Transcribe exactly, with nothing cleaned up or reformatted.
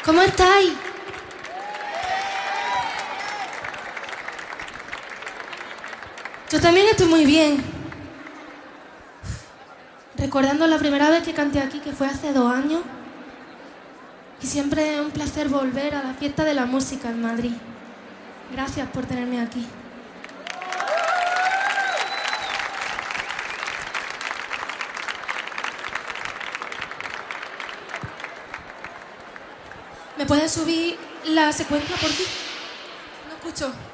¿Cómo estáis? Yo también estoy muy bien. Recordando la primera vez que canté aquí, que fue hace dos años. Y siempre es un placer volver a la fiesta de la música en Madrid. Gracias por tenerme aquí. ¿Me puedes subir la secuencia por ti? No escucho.